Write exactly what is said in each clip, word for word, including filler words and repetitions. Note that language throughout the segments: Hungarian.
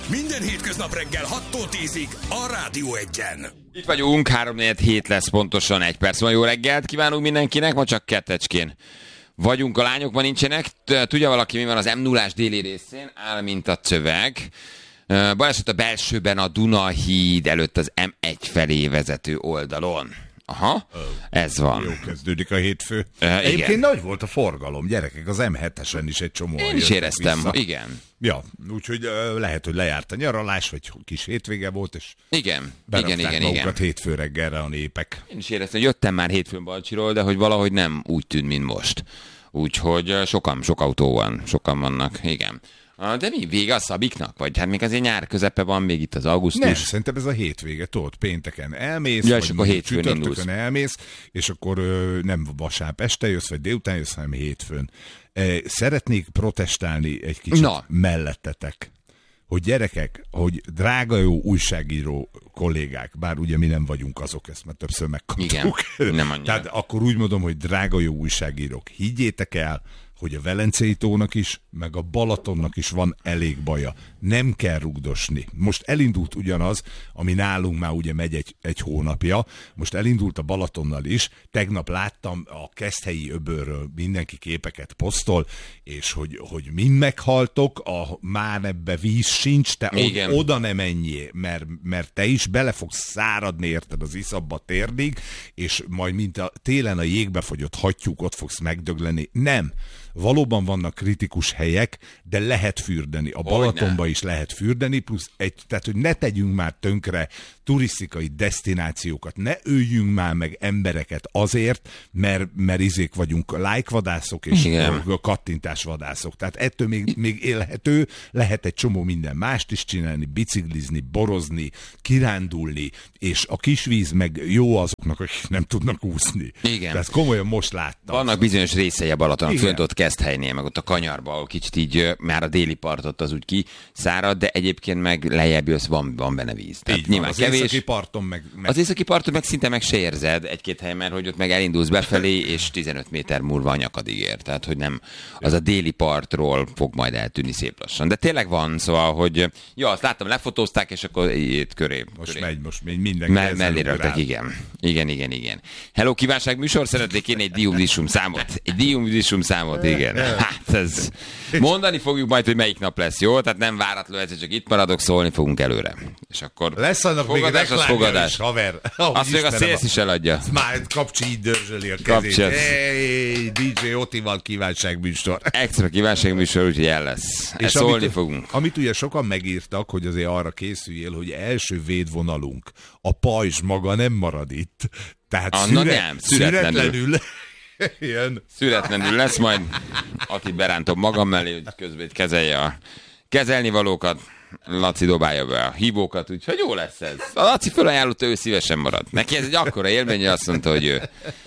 Minden hétköznap reggel hattól tízig a Rádió Egyen. Itt vagyunk, három negyven hét lesz pontosan, egy perc van. Jó reggelt kívánunk mindenkinek, ma csak kettecskén vagyunk, a lányok ma nincsenek. Tudja valaki, mi van az em nullás déli részén? Áll, mint a szöveg. Baleset a belsőben a Dunahíd előtt az em egy felé vezető oldalon. Aha, oh, ez van. Jó kezdődik a hétfő. Uh, Egyébként igen. nagy volt a forgalom, gyerekek, az em hetesen is egy csomó. Én is éreztem, vissza. Igen. Ja, úgyhogy uh, lehet, hogy lejárt a nyaralás, vagy kis hétvége volt, és igen, igen, igen, igen. hétfő reggelre a népek. Én is éreztem, hogy jöttem már hétfőn Balcsiról, de hogy valahogy nem úgy tűnt, mint most. Úgyhogy sokan, sok autó van, sokan vannak, igen. De mi, vége a szabiknak? Vagy hát még azért nyár közepe van, még itt az augusztus? Nem, szerintem ez a hétvége, tudod, pénteken elmész, ja, vagy akkor hétfőn csütörtökön indulsz. elmész, és akkor ö, nem vasárnap este jössz, vagy délután jössz, hanem hétfőn. E, szeretnék protestálni egy kicsit Na. mellettetek, hogy gyerekek, hogy drága jó újságíró kollégák, bár ugye mi nem vagyunk azok, ezt már többször megkaptuk. Igen, nem annyira. Tehát akkor úgy mondom, hogy drága jó újságírók, higgyétek el, hogy a Velencei tónak is, meg a Balatonnak is van elég baja. Nem kell rugdosni. Most elindult ugyanaz, ami nálunk már ugye megy egy, egy hónapja, most elindult a Balatonnal is. Tegnap láttam a Keszthelyi öbölről mindenki képeket posztol, és hogy, hogy mind meghaltok, a már ebbe víz sincs, te od, oda nem menjél, mert, mert te is bele fogsz száradni, érted, az iszabba térdig, és majd mint a télen a jégbe fagyott hattyúk, ott fogsz megdögleni. Nem. Valóban vannak kritikus helyek, de lehet fürdeni. A Balatonba is lehet fürdeni, plusz egy, tehát, hogy ne tegyünk már tönkre turisztikai desztinációkat, ne öljünk már meg embereket azért, mert, mert izék vagyunk lájkvadászok és igen. kattintásvadászok. Tehát ettől még, még élhető, lehet egy csomó minden mást is csinálni, biciklizni, borozni, kirándulni, és a kisvíz meg jó azoknak, akik nem tudnak úszni. Igen. Tehát komolyan most láttam. Vannak bizonyos részei a Balaton, fönt ott Keszthelynél, meg ott a kanyarba, ahol kicsit így már a déli partot az úgy kiszárad, de egyébként meg lejjebb jössz, van, van benne víz. Tehát így nyilván van, kevés. Az északi parton meg, meg... Az északi parton meg szinte meg se érzed egy-két helyen, mert hogy ott meg elindulsz befelé, és tizenöt méter múlva a nyakadig ér. Tehát, hogy nem az a déli partról fog majd eltűnni szép lassan. De tényleg van, szóval, hogy ja, azt láttam, lefotózták, és akkor itt köré. Most köré. megy, most megy mindenki. Mell- melléreltek, igen. Igen, igen, igen. Hello, kívánság műsor, szeretnék én egy diumdisum számot. Egy diumdisum számot, igen. Hát ez... Mondani fogjuk majd, hogy melyik nap lesz, jó? Tehát nem váratlan, egyszer csak itt maradok, szólni fogunk előre. És akkor lesz annak fogadás, még reklámja is, haver. Azt még a szélsz is eladja. Már Kapcsi így dörzsöli a kezét. Hey, dé dzsé Otival kívánságműsor. Extra kívánságműsor, úgyhogy el lesz. És szólni amit, fogunk. Amit ugye sokan megírtak, hogy azért arra készüljél, hogy első védvonalunk, a pajzs maga nem marad itt. Tehát Anna szüre, nem, szüretlenül. szüretlenül. Ilyen. Szüretlenül lesz, majd Atit berántom magam mellé, hogy közben kezelje a kezelni valókat. Laci dobálja be a hívókat, úgyhogy jó lesz ez. A Laci felajánlotta, ő szívesen marad. Neki ez egy akkora élmény, hogy azt mondta, hogy ő,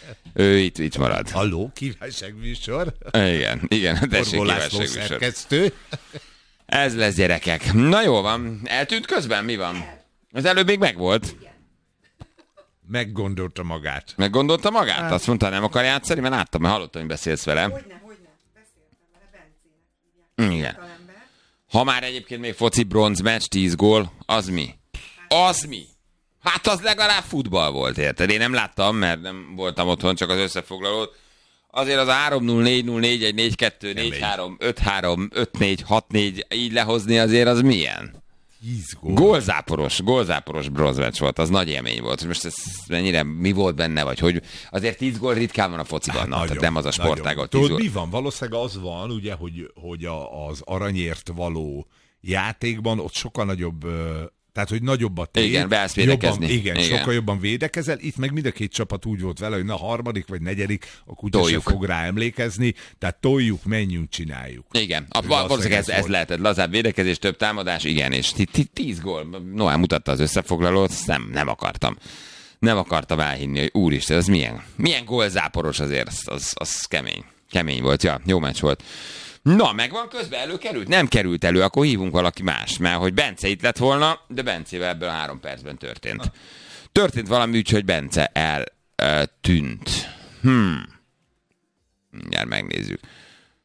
ő itt, itt marad. Halló, kívánságműsor. Igen, igen, tessék kívánságműsor. Ez lesz, gyerekek. Na jó van, eltűnt közben, mi van? Az előbb még megvolt. Meggondolta magát. Meggondolta magát? Hát. Azt mondta, nem akar játszani, mert láttam, mert hallottam, hogy beszélsz vele. Hogyne, hogyne. Beszéltem vele, Bencének hívják. Igen. Ha már egyébként még foci bronz meccs, tíz gól, az mi? Az mi? Hát az legalább futball volt, érted? Én nem láttam, mert nem voltam otthon, csak az összefoglalót. Azért az a három null, négy null, négy egy, négy kettő, négy három, öt három, öt négy, hat négy így lehozni azért az milyen? Gól. Gólzáporos, gólzáporos bronzmeccs volt, az nagy élmény volt. Most ez mennyire, mi volt benne, vagy hogy azért tíz gól ritkán van a fociban, hát, na, nagyon, tehát nem az a sportágat. Tudod, mi van? Valószínűleg az van, ugye, hogy, hogy a, az aranyért való játékban ott sokkal nagyobb... Tehát, hogy nagyobb a tér. Igen, beállsz védekezni. Jobban, igen, igen, sokkal jobban védekezel. Itt meg mind a két csapat úgy volt vele, hogy na harmadik vagy negyedik, a kutya sem fog rá emlékezni. Tehát toljuk, menjünk, csináljuk. Igen, a, valószínűleg ez, ez lehetett. Lazább védekezés, több támadás, igen, és tíz gól. Noá mutatta az összefoglalót, nem, nem akartam. Nem akartam elhinni, hogy úristen, ez milyen, milyen gólzáporos azért, az, az, az kemény. Kemény volt, ja, jó meccs volt. Na, megvan közben, előkerült? Nem került elő, akkor hívunk valaki más, mert hogy Bence itt lett volna, de Bencével ebből a három percben történt. Történt valami úgy, hogy Bence eltűnt. Hmm. Mindjárt megnézzük.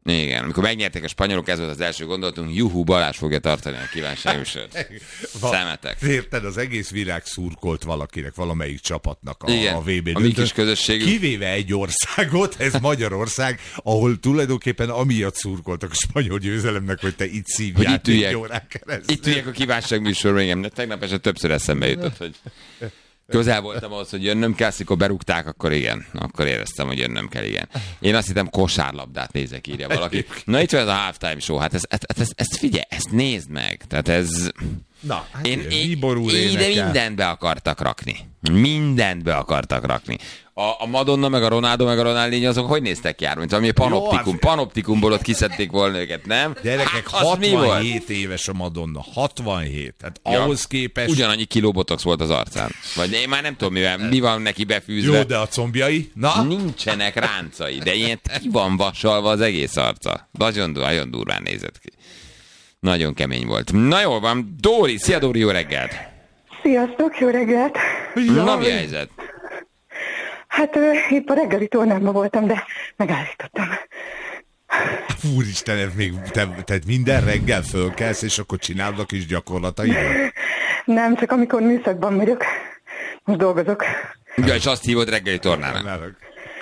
Igen, amikor megnyerték a spanyolok, ez volt az első gondolatunk, juhu, Balázs fogja tartani a kívánságműsort. Szemetek. Érted, az egész virág szurkolt valakinek, valamelyik csapatnak a, Igen, a vé bé a mi kis közösségünk. Kivéve egy országot, ez Magyarország, ahol tulajdonképpen amiatt szurkoltak a spanyol győzelemnek, hogy te itt szívjál négy órán keresztül. Itt üljek a kívánságműsorban, igen. Tegnap eset többször eszembe jutott, hogy közel voltam ahhoz, hogy jönnöm kell, amikor berúgták, akkor igen. Akkor éreztem, hogy jönnöm kell, igen. Én azt hittem, kosárlabdát nézek, írja valaki. Na itt van ez a halftime show, hát ezt, ezt, ezt, ezt figyelj, ezt nézd meg. Tehát ez... Na, hát én, én, én ide mindent be akartak rakni. Mindent be akartak rakni. A, a Madonna, meg a Ronaldo, meg a Ronaldinho, azok hogy néztek ki, mint ami a panoptikum. Panoptikumból ott kiszedték volna őket, nem? Gyerekek, hát, hatvanhét éves a Madonna. hatvanhét. Tehát ja, ahhoz képest... Ugyanannyi kiló botox volt az arcán. Vagy én már nem tudom, mivel, mi van neki befűzve. Jó, de a combjai? Na? Nincsenek ráncai, de ilyen ki van vasalva az egész arca. Nagyon, nagyon durván nézett ki. Nagyon kemény volt. Na jól van. Dóri, szia Dóri, jó reggelt! Sziasztok, jó reggelt! Na, mi a helyzet? Hát épp a reggeli tornámban voltam, de megállítottam. Úristen, ez még te, te minden reggel fölkelsz, és akkor csinálod a kis gyakorlataidat? Nem, csak amikor műszakban vagyok. Most dolgozok. Ja, és azt hívod reggeli tornának.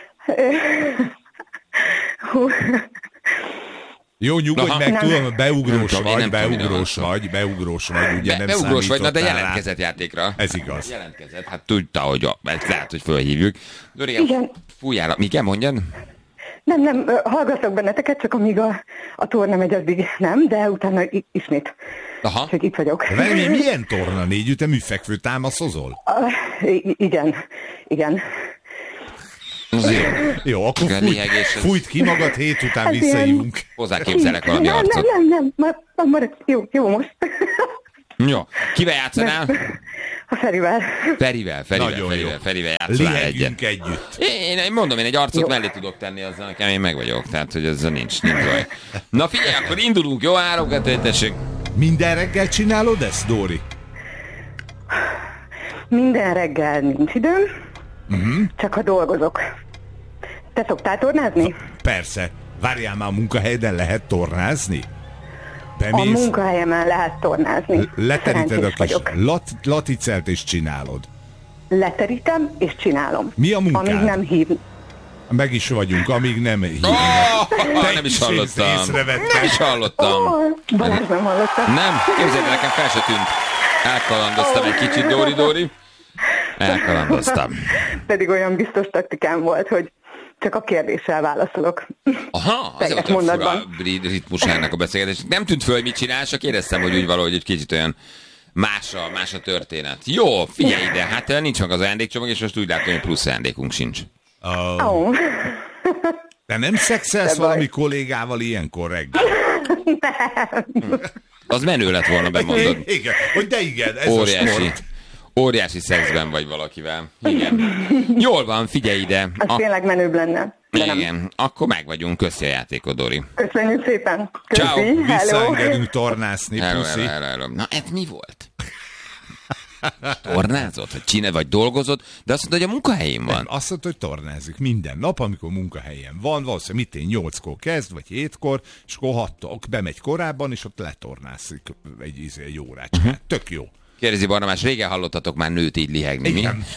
Hú. Jó, nyugodj meg, nem. tudom, beugrós nem, vagy, nem beugrós vagy, beugrós vagy, ugye Be, nem beugrós vagy, na de számítottál jelentkezett rá. játékra. Ez igaz. Jelentkezett, hát tudta, hogy a, ezt lehet, hogy fölhívjuk. Dori, Igen. fújjál, mi kell mondjan? Nem, nem, hallgatok benneteket, csak amíg a, a torna megy, addig nem, de utána i- ismét. Aha. Csak itt vagyok. Várj, milyen torna? Négy ütemű fekvő támaszozol? Uh, i- igen, igen. Az jó. Jó, akkor Igen, fújt, lihegés, ez- fújt ki magad, hét után Hát visszahívunk. Hozzáképzelek valami nem, arcot. Nem, nem, nem, már, már, jó, jó most. Jó. Kivel játszanál? A Ferivel. Ferivel, Ferivel, Nagyon Ferivel, jó. Ferivel játszanál egyet. Lihegünk együtt. Én, én mondom, én egy arcot Jó. mellé tudok tenni, azzal nekem én meg vagyok. Tehát, hogy ezzel nincs, nincs baj. Na figyelj, akkor indulunk, jó? Három, kettő, egy, tessék. Minden reggel csinálod ezt, Dóri? Minden reggel nincs időm, uh-huh. csak ha dolgozok. Te szoktál tornázni? Persze. Várjál már, a munkahelyeden lehet tornázni? A Bemész, munkahelyemen lehet tornázni. leteríted a Szerencsés kis vagyok. lat, laticelt és csinálod. Leterítem és csinálom. Mi a munkád? Amíg nem hív. Meg is vagyunk, amíg nem hívnak. Oh, Te nem is is hallottam. észrevetted. Nem is hallottam. Oh, Balázs nem hallottam. Nem, képzeld el, nekem fel se tűnt. Elkalandoztam egy kicsit, Dóri, Dóri. Elkalandoztam. Pedig olyan biztos taktikám volt, hogy csak a kérdéssel válaszolok. Aha, az Teljes volt a fura mondatban. ritmusának a beszélgetés. Nem tűnt föl, hogy mit csinál, csak éreztem, hogy úgy valahogy egy kicsit olyan más a, más a történet. Jó, figyelj ide, hát nincs meg az ajándékcsomag, és most úgy látom, hogy plusz ajándékunk sincs. Oh. Oh. Te nem szexelsz De baj. valami kollégával ilyenkor reggel? Az menő lett volna, bemondod. Igen, hogy de igen, ez a Óriási. sport. Óriási szexben vagy valakivel. Igen. Jól van, figyelj ide. Az A, tényleg menőbb lenne. De nem. igen, akkor meg vagyunk. Köszi a játékod, Dori. Köszönjük szépen. Köszi. Ciao. Hello. Visszaengedünk tornászni, Hello, puszi. hello, hello, hello. Na, ez mi volt? Tornázott, vagy csinál, vagy dolgozott, de azt mondta, hogy a munkahelyén van. Azt mondta, hogy tornázik minden nap, amikor munkahelyen van, valószínűleg mit én nyolckor kezd, vagy hétkor, és akkor hattól bemegy korábban, és ott letornászik egy, egy, egy órácskát. Uh-huh. Tök jó. Kérdezi Barnabás, régen hallottatok már nőt így lihegni, mi? Igen.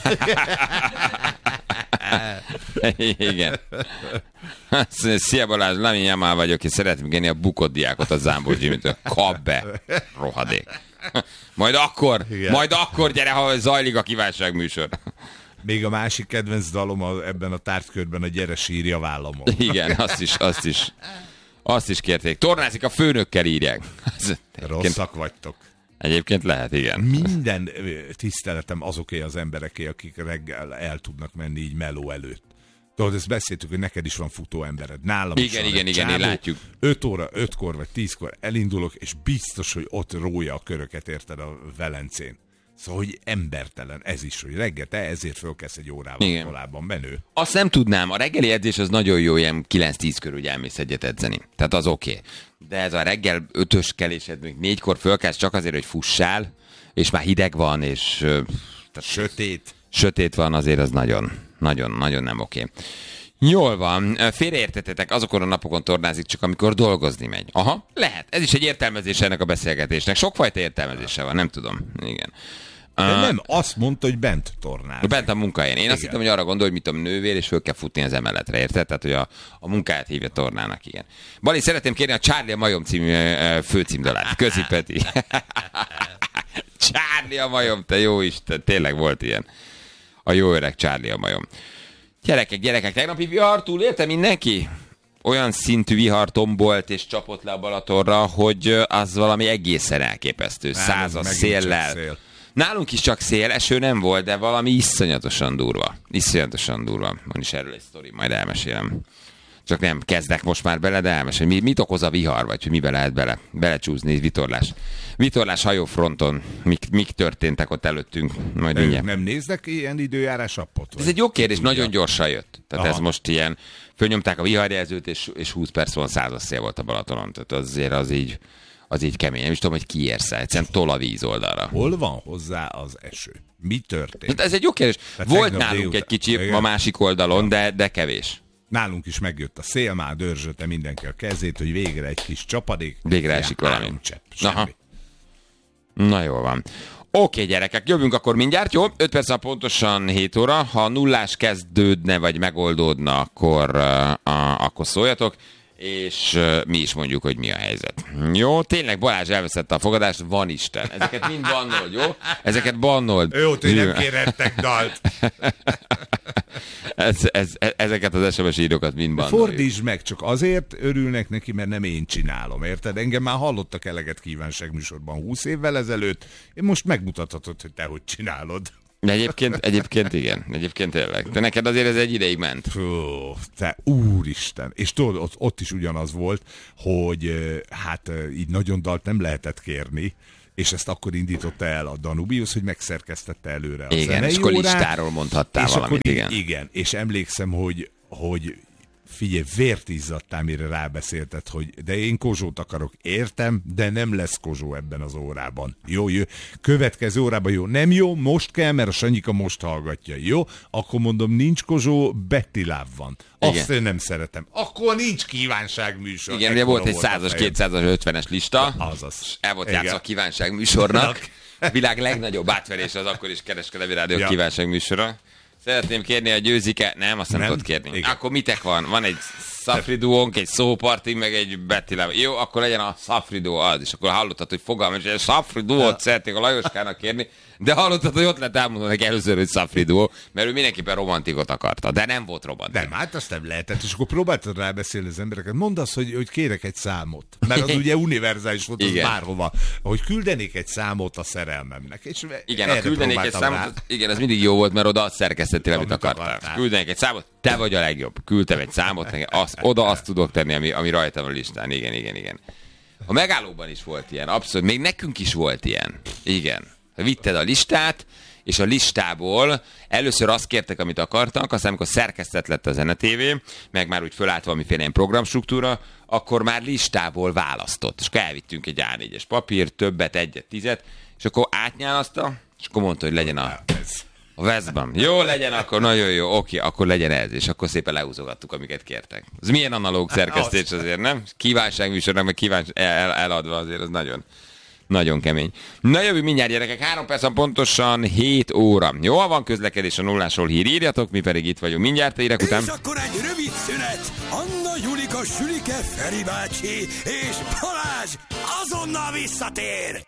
Igen. Szia Balázs, Lamin Jamal vagyok, és szeretném kérni a bukott diákot a Zámbor Jimmy-től. Kap be, rohadék. Majd akkor, Igen. majd akkor gyere, ha zajlik a kívánságműsor. Még a másik kedvenc dalom a, ebben a tárgykörben a Gyere sírja vállamon. Igen, azt is, azt is. Azt is kérték. Tornázik a főnökkel, írják. Az, Rosszak vagytok. Egyébként lehet, igen. Minden ö, tiszteletem azoké az embereké, akik reggel el tudnak menni így meló előtt. Tudod, ezt beszéltük, hogy neked is van futó embered. Nálam is Igen, van igen, egy igen, csávó. én látjuk. öt óra, ötkor vagy tízkor elindulok, és biztos, hogy ott rója a köröket, érted, a Velencén. Szóval, hogy embertelen ez is, hogy reggel te ezért fölkezd egy órával Igen. korábban menő. Azt nem tudnám, a reggeli edzés az nagyon jó, ilyen kilenc-tíz körül, hogy elmész egyet edzeni. Tehát az oké. Okay. De ez a reggel ötös kelésed, még négykor fölkelsz csak azért, hogy fussál, és már hideg van, és ö, tehát Sötét. sötét van, azért az nagyon, nagyon, nagyon nem oké. Okay. Jól van. Félreértettetek, azokon a napokon tornázik csak, amikor dolgozni megy. Aha, lehet. Ez is egy értelmezés ennek a beszélgetésnek. Sokfajta értelmezése van, nem tudom. Igen. De uh, nem, azt mondta, hogy bent tornázik. Bent a munkahelyen. Én igen. azt hittem, hogy arra gondol, hogy mit tudom, nővér, és föl kell futni az emeletre, érted? Tehát, hogy a, a munkáját hívja tornának, igen. Bali, szeretném kérni a Charlie a majom című uh, főcímdalát. Köszi, Peti. Charlie a majom, te jó Isten, tényleg volt ilyen. A jó öreg Charlie a majom. Gyerekek, gyerekek, tegnapi vihar túlélte mindenki? Olyan szintű vihar tombolt és csapott le a Balatonra, hogy az valami egészen elképesztő. Százas széllel. Szél. Nálunk is csak szél, eső nem volt, de valami iszonyatosan durva. Iszonyatosan durva. Van is erről egy sztori, majd elmesélem. Csak nem kezdek most már bele, de elmesélem. Mit okoz a vihar, vagy hogy mibe lehet bele, belecsúzni, vitorlás. Vitorlás hajófronton. Mik, mik történtek ott előttünk? Majd mindjárt. Nem néznek ilyen időjárás appot? Ez egy jó kérdés, nagyon gyorsan jött. Tehát aha. ez most ilyen, fölnyomták a viharjelzőt, és, és húsz perc van százas szél volt a Balatonon. Tehát azért az így, az így kemény. Nem is tudom, hogy ki érsz el. Egyszerűen tol a víz oldalra. Hol van hozzá az eső? Mi történt? Hát ez egy jó kérdés. Tehát volt nálunk délután egy kicsi igen. a másik oldalon, de, de kevés. Nálunk is megjött a szél, már dörzsölte mindenki a kezét, hogy végre egy kis csapadék. Végre esik valami. Csepp, na jól van. Oké, gyerekek, jövünk akkor mindjárt, jó? öt perc pontosan hét óra. Ha nullás kezdődne, vagy megoldódna, akkor, uh, akkor szóljatok, és uh, mi is mondjuk, hogy mi a helyzet. Jó, tényleg Balázs elveszette a fogadást, van Isten. Ezeket mind bannold, jó? Ezeket bannold. Jó, hogy nem kérhettek dalt. Ez, ez, ezeket az es em es írókat mind bandoljuk. Fordítsd meg, csak azért örülnek neki, mert nem én csinálom, érted? Engem már hallottak eleget kívánságműsorban húsz évvel ezelőtt, én most megmutathatod, hogy te hogy csinálod. De egyébként, egyébként igen, egyébként tényleg. De neked azért ez egy ideig ment. Fú, te úristen. És tudod, ott, ott is ugyanaz volt, hogy hát így nagyon dalt nem lehetett kérni, és ezt akkor indította el a Danubius, hogy megszerkesztette előre a igen, és akkor listáról mondhattál és valamit, akkor, igen. Igen, és emlékszem, hogy, hogy figyelj, vért izzadtál, mire rábeszélted, hogy de én Kozsót akarok, értem, de nem lesz Kozsó ebben az órában. Jó, jó. Következő órában jó. Nem jó, most kell, mert a Sanyika most hallgatja. Jó, akkor mondom, nincs Kozsó, Betty Love van. Azt igen. én nem szeretem. Akkor nincs kívánságműsor. Igen, ugye volt egy százas, kétszázas, ötvenes lista. Azaz. El volt játszva a kívánságműsornak. Világ legnagyobb átverés az akkor is kereskedelmi rádió ja. kívánságműsora. Szeretném kérni a Győzike... Nem, azt nem, nem tudod kérni. Igen. Akkor mitek van? Van egy Szafri duónk, egy szóparti, meg egy Betty Love. Jó, akkor legyen a Szafri duó az, és akkor hallottad, hogy fogalmas, hogy a Szafri duót szeretnék a Lajoskának kérni, de hallottad, hogy ott lett elmondani először, hogy Szafri duó, mert ő mindenképpen romantikot akarta, de nem volt romantik. Nem, hát azt nem lehetett, és akkor próbáltad rábeszélni az embereket. Mondd azt, hogy, hogy kérek egy számot, mert az ugye univerzális volt, az igen. bárhova, hogy küldenék egy számot a szerelmemnek. És igen, a küldenék egy számot, az, igen, ez mindig jó volt, mert oda azt szerkesztettél, amit akartál. Küldenék egy számot, te vagy a legjobb. Küldtem egy számot, azt, oda azt tudok tenni, ami, ami rajtam a listán. Igen, igen, igen. A megállóban is volt ilyen, abszolút. Még nekünk is volt ilyen. Igen. Vitted a listát, és a listából először azt kértek, amit akartak, aztán amikor szerkesztett lett a Zene té vé, meg már úgy fölállt valamiféle ilyen programstruktúra, akkor már listából választott. És akkor elvittünk egy á négyes papírt, többet, egyet, tizet, és akkor átnyálaszta, és akkor mondta, hogy legyen a... A Veszben. Jó, legyen akkor, nagyon jó, oké, akkor legyen ez, és akkor szépen lehúzogattuk, amiket kértek. Ez milyen analóg szerkesztés azért, nem? Kívánságműsornak, meg kívánság el, eladva azért, az nagyon, nagyon kemény. Na jövő mindjárt, gyerekek, három percen pontosan hét óra. Jó, ha van közlekedés a nullásról, hír írjatok, mi pedig itt vagyunk mindjárt, a hírek után. És akkor egy rövid szünet. Anna, Julika, Sülike, Feri bácsi és Balázs azonnal visszatér.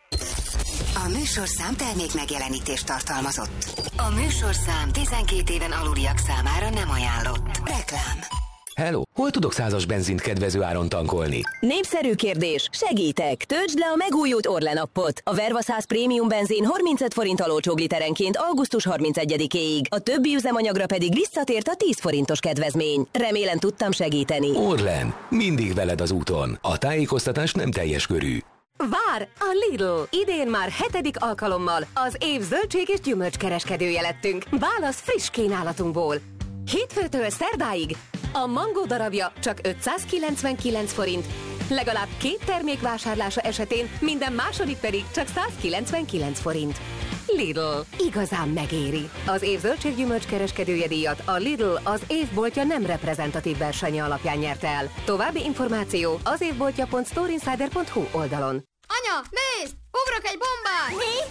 A műsorszám termék megjelenítést tartalmazott. A műsorszám tizenkét éven aluliak számára nem ajánlott. Reklám. Hello, hol tudok százas benzint kedvező áron tankolni? Népszerű kérdés, segítek! Töltsd le a megújult Orlen appot. A Verva száz prémium benzin harmincöt forinttal olcsóbb literenként augusztus harmincegyedikéig. A többi üzemanyagra pedig visszatért a tíz forintos kedvezmény. Remélem tudtam segíteni. Orlen, mindig veled az úton. A tájékoztatás nem teljes körű. Vár! A Lidl! Idén már hetedik alkalommal az év zöldség és gyümölcskereskedője lettünk. Válasz friss kínálatunkból. Hétfőtől szerdáig a mangó darabja csak ötszázkilencvenkilenc forint, legalább két termék vásárlása esetén minden második pedig csak százkilencvenkilenc forint. Lidl. Igazán megéri. Az év zöldséggyümölcs kereskedője díjat a Lidl az évboltja nem reprezentatív versenye alapján nyerte el. További információ az évboltja pont storeinsider pont hu oldalon. Anya, nézd! Ugrok egy bombát! Mi?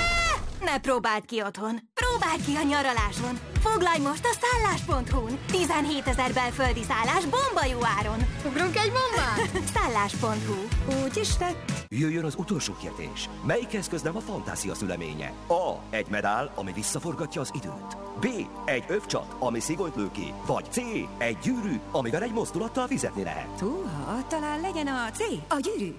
Ne! Ne próbáld ki otthon! Próbáld ki a nyaraláson! Foglalj most a szállás pont hu-n! tizenhétezer belföldi szállás bomba jó áron! Ugrunk egy bombát? szállás pont hu. Úgy is tett. Jöjjön az utolsó kérdés. Melyik eszköz nem a fantázia szüleménye? A. Egy medál, ami visszaforgatja az időt. B. Egy övcsat, ami szigonyt lő ki. Vagy C. Egy gyűrű, amivel egy mozdulattal fizetni lehet. Húha, talán legyen a C. A gyűrű.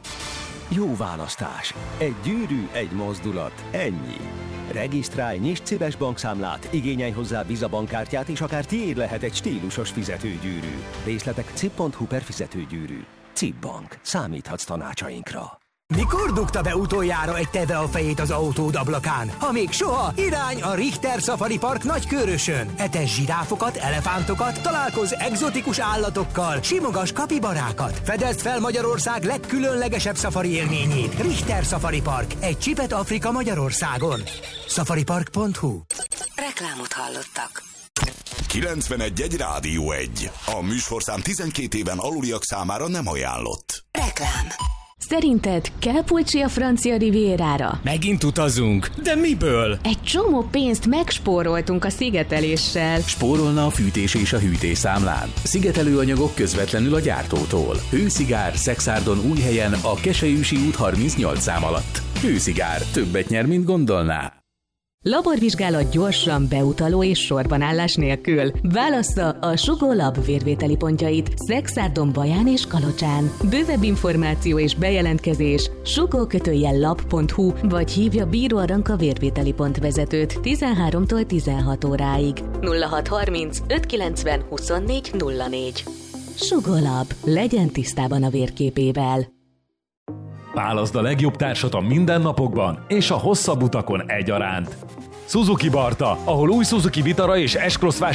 Jó választás. Egy gyűrű, egy mozdulat. Ennyi. Regisztrálj, nyisd cibes bankszámlát, igényelj hozzá Visa bankkártyát, és akár tiéd lehet egy stílusos fizetőgyűrű. Részletek cib pont hu per fizetőgyűrű. cib Bank. Számíthatsz tanácsainkra. Mikor dugta be utoljára egy teve a fejét az autód ablakán? Ha még soha, irány a Richter Safari Park Nagykőrösön. Etes zsiráfokat, elefántokat, találkozz egzotikus állatokkal, simogass kapibarákat. Fedezd fel Magyarország legkülönlegesebb szafari élményét. Richter Safari Park. Egy csipet Afrika Magyarországon. szafaripark pont hu. Reklámot hallottak. kilencvenegy egy Rádió egy. A műsorszám tizenkét éven aluliak számára nem ajánlott. Reklám. Szerinted kell pulcsi a francia rivierára? Megint utazunk? De miből? Egy csomó pénzt megspóroltunk a szigeteléssel. Spórolna a fűtés és a hűtés számlán. Szigetelőanyagok közvetlenül a gyártótól. Hőszigár, Szexárdon új helyen a Keselyűsi út harmincnyolc szám alatt. Hőszigár. Többet nyer, mint gondolná. Laborvizsgálat gyorsan, beutaló és sorbanállás nélkül. Válassza a Sugó Lab vérvételi pontjait Szexárdon, Baján és Kalocsán. Bővebb információ és bejelentkezés sugó lab pont hu vagy hívja Bíró Aranka vérvételi pont vezetőt tizenháromtól tizenhat óráig. nulla hat harminc öt kilencven huszonnégy nulla négy. Sugó Lab. Legyen tisztában a vérképével. Válaszd a legjobb társat a mindennapokban és a hosszabb utakon egyaránt. Suzuki Barta, ahol új Suzuki Vitara és S-Cross